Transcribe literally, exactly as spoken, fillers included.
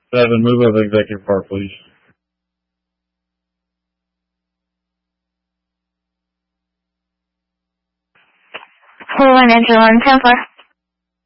Seven, move over the executive part, please. Hold on, engine one, ten four.